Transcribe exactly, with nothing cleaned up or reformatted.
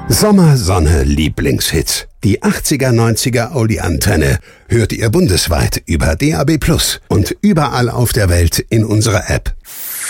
Sommer, Sonne, Lieblingshits. Die achtziger, neunziger Audi-Antenne hört ihr bundesweit über D A B plus und überall auf der Welt in unserer App.